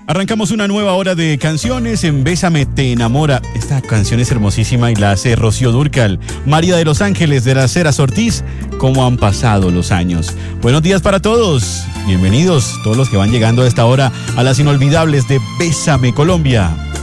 Arrancamos una nueva hora de canciones en Bésame te enamora. Esta canción es hermosísima y la hace Rocío Dúrcal, María de los Ángeles de las Heras Ortiz. ¿Cómo han pasado los años? Buenos días para todos. Bienvenidos todos los que van llegando a esta hora a las inolvidables de Bésame Colombia.